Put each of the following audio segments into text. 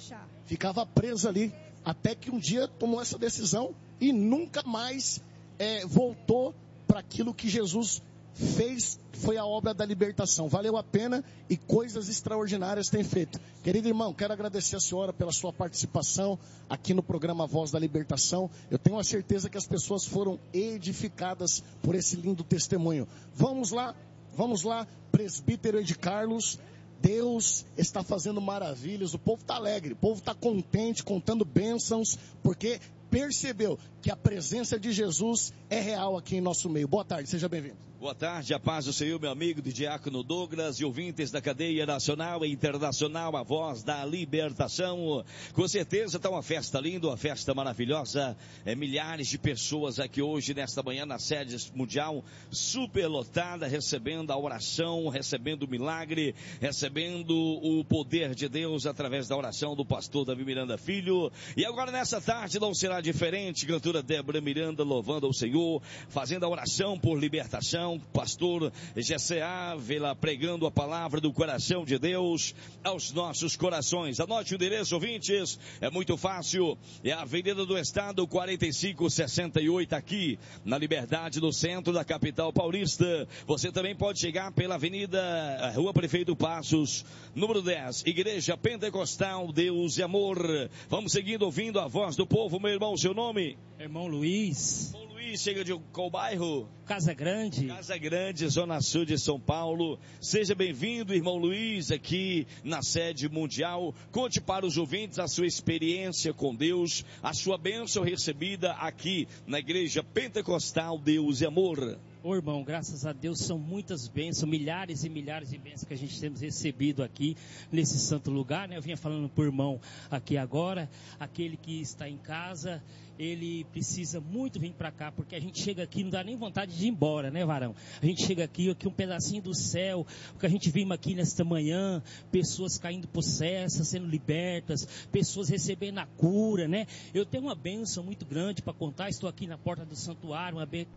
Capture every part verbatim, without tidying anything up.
deixar. Ficava presa ali, até que um dia tomou essa decisão e nunca mais é, voltou para aquilo que Jesus fez, foi a obra da libertação. Valeu a pena e coisas extraordinárias tem feito. Querido irmão, quero agradecer a senhora pela sua participação aqui no programa Voz da Libertação. Eu tenho a certeza que as pessoas foram edificadas por esse lindo testemunho. Vamos lá, vamos lá, presbítero Ed Carlos. Deus está fazendo maravilhas, o povo está alegre, o povo está contente, contando bênçãos, porque percebeu que a presença de Jesus é real aqui em nosso meio. Boa tarde, seja bem-vindo. Boa tarde, a paz do Senhor, meu amigo do Diácono Douglas e ouvintes da cadeia nacional e internacional, a Voz da Libertação. Com certeza está uma festa linda, uma festa maravilhosa. É, milhares de pessoas aqui hoje, nesta manhã, na sede mundial, superlotada, recebendo a oração, recebendo o milagre, recebendo o poder de Deus através da oração do pastor Davi Miranda Filho. E agora, nessa tarde, não será diferente. Cantora Débora Miranda louvando ao Senhor, fazendo a oração por libertação. Pastor Gessé Ávila pregando a palavra do coração de Deus aos nossos corações. Anote o endereço, ouvintes, é muito fácil, é a Avenida do Estado quarenta e cinco sessenta e oito, aqui na Liberdade, no centro da capital paulista. Você também pode chegar pela Avenida Rua Prefeito Passos, número dez, Igreja Pentecostal Deus e Amor. Vamos seguindo ouvindo a voz do povo. Meu irmão, seu nome? Irmão Luiz. Irmão Luiz, chega de qual bairro? Casa Grande. Casa Grande, Zona Sul de São Paulo. Seja bem-vindo, irmão Luiz, aqui na sede mundial. Conte para os ouvintes a sua experiência com Deus, a sua bênção recebida aqui na Igreja Pentecostal Deus e Amor. Ô irmão, graças a Deus são muitas bênçãos, milhares e milhares de bênçãos que a gente temos recebido aqui nesse santo lugar, né? Eu vinha falando pro irmão aqui agora, aquele que está em casa, ele precisa muito vir para cá, porque a gente chega aqui, não dá nem vontade de ir embora, né, varão? A gente chega aqui, aqui um pedacinho do céu, o que a gente vimos aqui nesta manhã, pessoas caindo possessas, sendo libertas, pessoas recebendo a cura, né? Eu tenho uma bênção muito grande para contar, estou aqui na porta do santuário, uma bênção,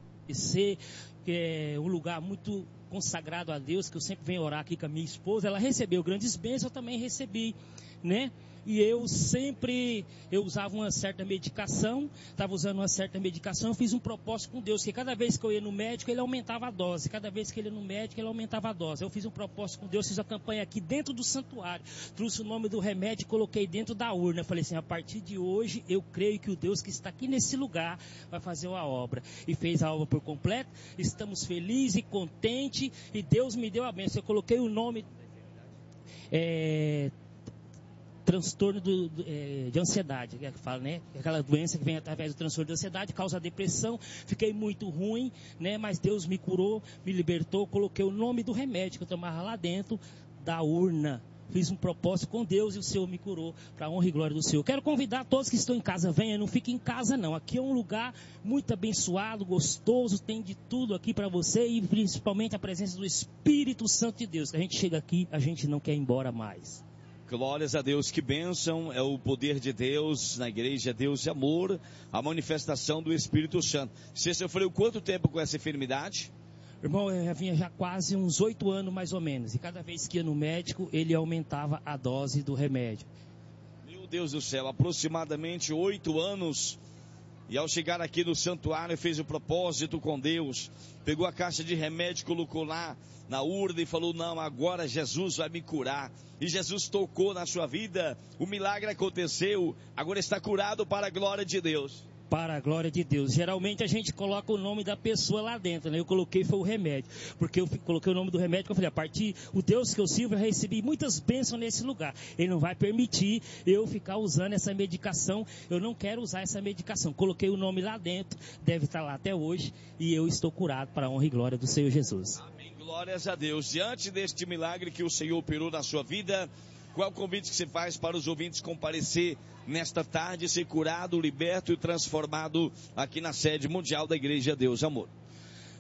que é um lugar muito consagrado a Deus, que eu sempre venho orar aqui com a minha esposa. Ela recebeu grandes bênçãos, eu também recebi, né? E eu sempre, eu usava uma certa medicação, estava usando uma certa medicação, eu fiz um propósito com Deus, que cada vez que eu ia no médico, ele aumentava a dose, cada vez que ele ia no médico, ele aumentava a dose. Eu fiz um propósito com Deus, fiz a campanha aqui dentro do santuário, trouxe o nome do remédio e coloquei dentro da urna. Eu falei assim, a partir de hoje, eu creio que o Deus que está aqui nesse lugar vai fazer uma obra. E fez a obra por completo, estamos felizes e contentes, e Deus me deu a bênção. Eu coloquei o nome... É, transtorno do, do, é, de ansiedade, que fala, né? Aquela doença que vem através do transtorno de ansiedade, causa depressão. Fiquei muito ruim, né? Mas Deus me curou, me libertou. Coloquei o nome do remédio que eu tomava lá dentro da urna. Fiz um propósito com Deus e o Senhor me curou, para a honra e glória do Senhor. Quero convidar todos que estão em casa, venham, não fiquem em casa não. Aqui é um lugar muito abençoado, gostoso, tem de tudo aqui para você e principalmente a presença do Espírito Santo de Deus. Que a gente chega aqui, a gente não quer ir embora mais. Glórias a Deus, que bênção, é o poder de Deus na igreja, Deus e amor, a manifestação do Espírito Santo. Você sofreu quanto tempo com essa enfermidade? Irmão, eu já vinha já quase uns oito anos mais ou menos, e cada vez que ia no médico, ele aumentava a dose do remédio. Meu Deus do céu, aproximadamente oito anos, e ao chegar aqui no santuário fez o propósito com Deus, pegou a caixa de remédio, colocou lá na urna e falou, não, agora Jesus vai me curar. E Jesus tocou na sua vida, o milagre aconteceu, agora está curado para a glória de Deus. Para a glória de Deus. Geralmente a gente coloca o nome da pessoa lá dentro, né? Eu coloquei foi o remédio, porque eu coloquei o nome do remédio, que eu falei, a partir, o Deus que eu sirvo, eu recebi muitas bênçãos nesse lugar. Ele não vai permitir eu ficar usando essa medicação, eu não quero usar essa medicação. Coloquei o nome lá dentro, deve estar lá até hoje, e eu estou curado para a honra e glória do Senhor Jesus. Amém, glórias a Deus. Diante deste milagre que o Senhor operou na sua vida, qual é o convite que você faz para os ouvintes comparecer nesta tarde, ser curado, liberto e transformado aqui na sede mundial da Igreja Deus Amor?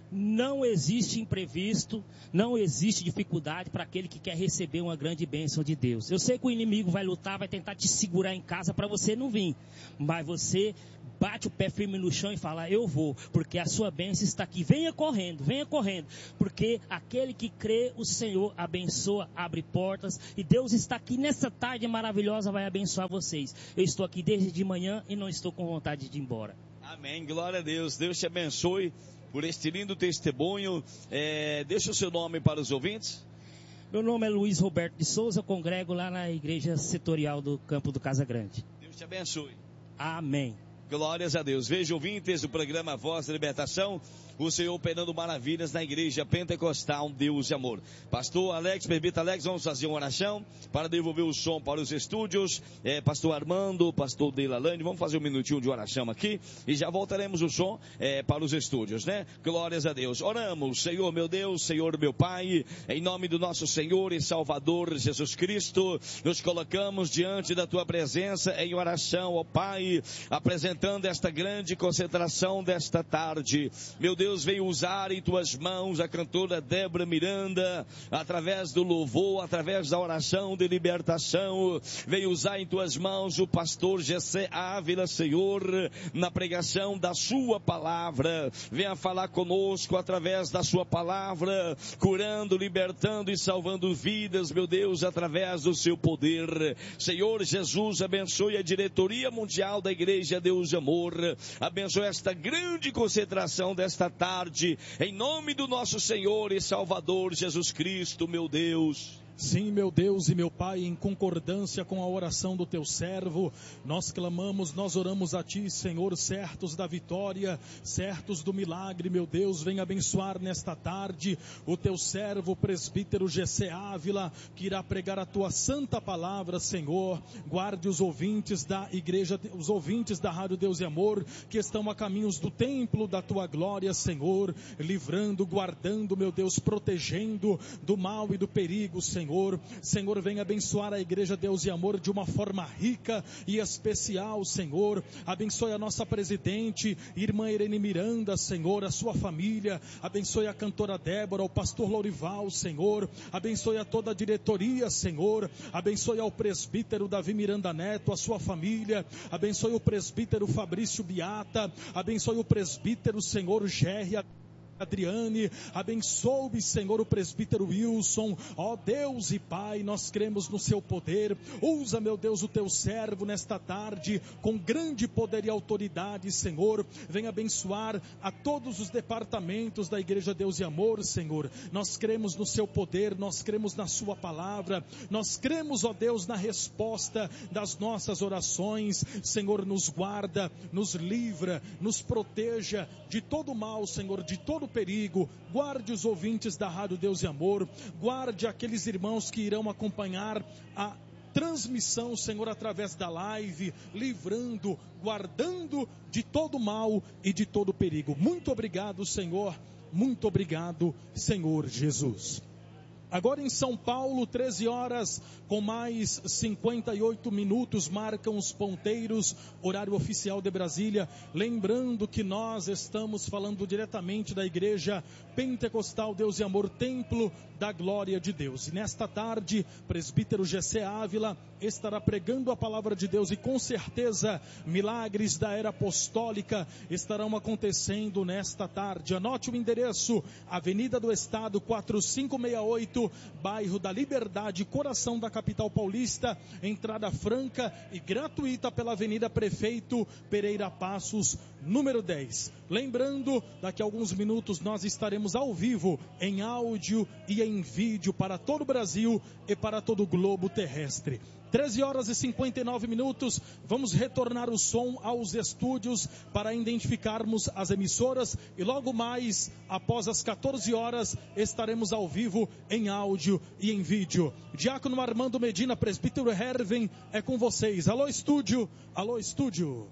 Não existe imprevisto, não existe dificuldade para aquele que quer receber uma grande bênção de Deus. Eu sei que o inimigo vai lutar, vai tentar te segurar em casa para você não vir, mas você bate o pé firme no chão e fala, eu vou, porque a sua bênção está aqui. Venha correndo, venha correndo, porque aquele que crê, o Senhor abençoa, abre portas, e Deus está aqui nessa tarde maravilhosa, vai abençoar vocês. Eu estou aqui desde de manhã e não estou com vontade de ir embora. Amém, glória a Deus, Deus te abençoe por este lindo testemunho. É, deixa o seu nome para os ouvintes. Meu nome é Luiz Roberto de Souza, eu congrego lá na igreja setorial do Campo do Casa Grande. Deus te abençoe. Amém. Glórias a Deus. Veja, ouvintes do programa Voz da Libertação, o Senhor operando maravilhas na igreja pentecostal Deus e Amor. Pastor Alex, Presbítero Alex, vamos fazer uma oração para devolver o som para os estúdios. É, Pastor Armando, Pastor Deilalane, vamos fazer um minutinho de oração aqui e já voltaremos o som é, para os estúdios, né? Glórias a Deus. Oramos, Senhor meu Deus, Senhor meu Pai, em nome do nosso Senhor e Salvador Jesus Cristo, nos colocamos diante da Tua presença em oração, ó Pai, apresentando esta grande concentração desta tarde. Meu Deus, vem usar em Tuas mãos a cantora Débora Miranda, através do louvor, através da oração de libertação. Vem usar em Tuas mãos o pastor Gessé Ávila, Senhor, na pregação da Sua palavra. Venha falar conosco através da Sua palavra, curando, libertando e salvando vidas, meu Deus, através do Seu poder. Senhor Jesus, abençoe a diretoria mundial da Igreja Deus de Amor, abençoe esta grande concentração desta tarde, em nome do nosso Senhor e Salvador Jesus Cristo, meu Deus. Sim, meu Deus e meu Pai, em concordância com a oração do Teu servo, nós clamamos, nós oramos a Ti, Senhor, certos da vitória, certos do milagre, meu Deus, vem abençoar nesta tarde o Teu servo, o presbítero Gessé Ávila, que irá pregar a Tua santa palavra, Senhor. Guarde os ouvintes da igreja, os ouvintes da Rádio Deus e Amor, que estão a caminhos do templo da Tua glória, Senhor, livrando, guardando, meu Deus, protegendo do mal e do perigo, Senhor. Senhor, Senhor, vem abençoar a igreja Deus e Amor de uma forma rica e especial, Senhor. Abençoe a nossa presidente, irmã Irene Miranda, Senhor, a sua família. Abençoe a cantora Débora, o pastor Lourival, Senhor. Abençoe a toda a diretoria, Senhor. Abençoe ao presbítero Davi Miranda Neto, a sua família. Abençoe o presbítero Fabrício Biata. Abençoe o presbítero, Senhor, Gerry Adriane, abençoe, Senhor, o presbítero Wilson. Ó Deus e Pai, nós cremos no Seu poder. Usa, meu Deus, o Teu servo nesta tarde com grande poder e autoridade, Senhor. Vem abençoar a todos os departamentos da Igreja Deus e Amor, Senhor. Nós cremos no Seu poder, nós cremos na Sua palavra, nós cremos, ó Deus, na resposta das nossas orações. Senhor, nos guarda, nos livra, nos proteja de todo mal, Senhor, de todo perigo. Guarde os ouvintes da Rádio Deus e Amor, guarde aqueles irmãos que irão acompanhar a transmissão, Senhor, através da live, livrando, guardando de todo mal e de todo perigo. Muito obrigado, Senhor, muito obrigado, Senhor Jesus. Agora em São Paulo, treze horas com mais cinquenta e oito minutos, marcam os ponteiros, horário oficial de Brasília. Lembrando que nós estamos falando diretamente da Igreja Pentecostal Deus e Amor, Templo da Glória de Deus. E nesta tarde, presbítero Gessé Ávila estará pregando a palavra de Deus e com certeza milagres da era apostólica estarão acontecendo nesta tarde. Anote o endereço: Avenida do Estado quatro cinco seis oito, bairro da Liberdade, coração da capital paulista. Entrada franca e gratuita pela Avenida Prefeito Pereira Passos, número dez. Lembrando, daqui a alguns minutos nós estaremos ao vivo, em áudio e em vídeo para todo o Brasil e para todo o globo terrestre. treze horas e cinquenta e nove minutos, vamos retornar o som aos estúdios para identificarmos as emissoras e logo mais, após as quatorze horas, estaremos ao vivo em áudio e em vídeo. Diácono Armando Medina, presbítero Herven, é com vocês. Alô estúdio, alô estúdio.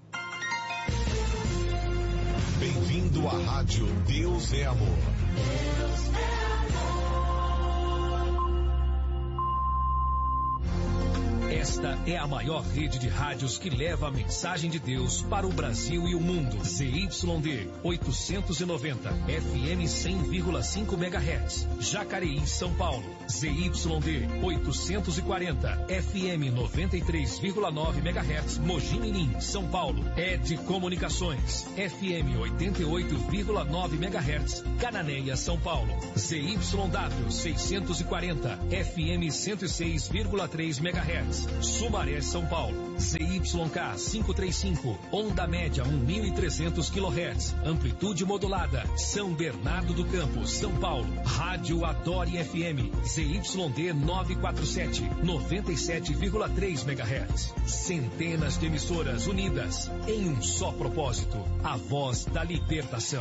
Bem-vindo à Rádio Deus é Amor. Deus é amor. Esta é a maior rede de rádios que leva a mensagem de Deus para o Brasil e o mundo. Z Y D oitocentos e noventa, F M cem vírgula cinco megahertz. Jacareí, São Paulo. Z Y D oitocentos e quarenta, F M noventa e três vírgula nove megahertz. Mogi Mirim, São Paulo. Ed Comunicações, F M oitenta e oito vírgula nove megahertz. Cananéia, São Paulo. Z Y W seiscentos e quarenta, F M cento e seis vírgula três megahertz. Sumaré, São Paulo. Z Y K quinhentos e trinta e cinco, onda média mil e trezentos quilohertz. Amplitude modulada. São Bernardo do Campo, São Paulo. Rádio Adore F M. Z Y D novecentos e quarenta e sete, noventa e sete vírgula três megahertz. Centenas de emissoras unidas em um só propósito. A voz da libertação.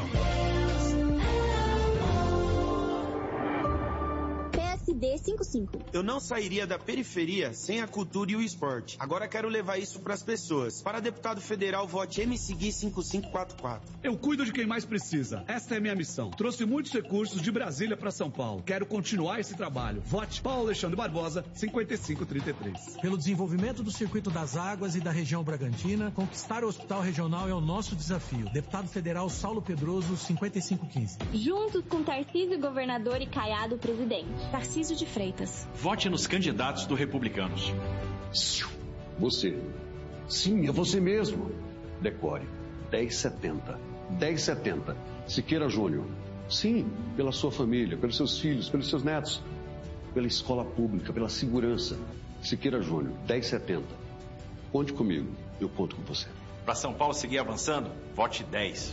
P S D cinquenta e cinco. Eu não sairia da periferia sem a cultura e o esporte. Agora quero levar isso para as pessoas. Para deputado federal, vote M S G cinco cinco quatro quatro. Eu cuido de quem mais precisa. Esta é minha missão. Trouxe muitos recursos de Brasília para São Paulo. Quero continuar esse trabalho. Vote Paulo Alexandre Barbosa, cinquenta e cinco trinta e três. Pelo desenvolvimento do Circuito das Águas e da região Bragantina, conquistar o Hospital Regional é o nosso desafio. Deputado federal Saulo Pedroso, cinquenta e cinco quinze. Juntos com Tarcísio Governador e Caiado Presidente. Tarcísio de Freitas. Vote nos candidatos do Republicanos. Você. Sim, é você mesmo. Decore. dez setenta. dez setenta. Siqueira Júnior. Sim, pela sua família, pelos seus filhos, pelos seus netos. Pela escola pública, pela segurança. Siqueira Júnior. dez setenta. Conte comigo. Eu conto com você. Para São Paulo seguir avançando, vote dez.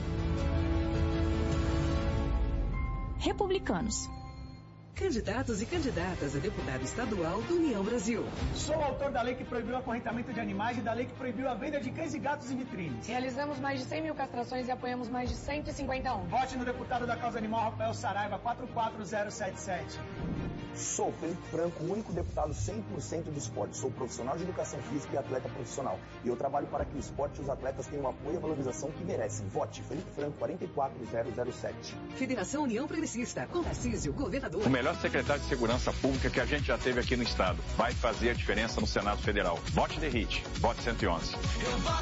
Republicanos. Candidatos e candidatas a deputado estadual do União Brasil. Sou autor da lei que proibiu o acorrentamento de animais e da lei que proibiu a venda de cães e gatos em vitrines. Realizamos mais de cem mil castrações e apoiamos mais de cento e cinquenta ONGs. Vote no deputado da causa animal Rafael Saraiva, quatro quatro zero sete sete. Sou Felipe Franco, o único deputado cem por cento do esporte. Sou profissional de educação física e atleta profissional. E eu trabalho para que o esporte e os atletas tenham o apoio e a valorização que merecem. Vote Felipe Franco, quatro quatro zero zero sete. Federação União Progressista, com Tarcísio, governador. O melhor secretário de Segurança Pública que a gente já teve aqui no estado. Vai fazer a diferença no Senado Federal. Vote D R I T. Vote cento e onze.